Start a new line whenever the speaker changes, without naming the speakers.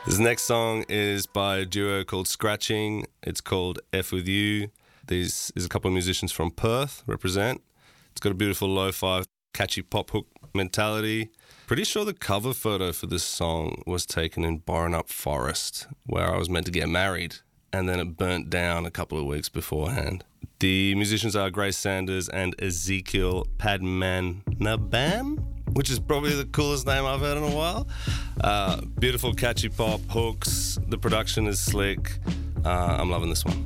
This next song is by a duo called Scratching. It's called F With You. This is a couple of musicians from Perth, represent. It's got a beautiful lo-fi, catchy pop hook mentality. Pretty sure the cover photo for this song was taken in Borenup Forest, where I was meant to get married, and then it burnt down a couple of weeks beforehand. The musicians are Grace Sanders and Ezekiel Padmanabam, which is probably the coolest name I've heard in a while. Beautiful, catchy pop hooks. The production is slick. I'm loving this one.